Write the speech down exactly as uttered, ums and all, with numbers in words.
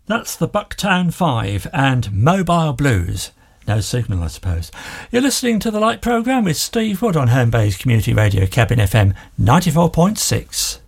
That's the Bucktown Five and Mobile Blues. No signal, I suppose. You're listening to The Light Programme with Steve Wood on Home Bay's Community Radio, Cabin F M ninety-four point six.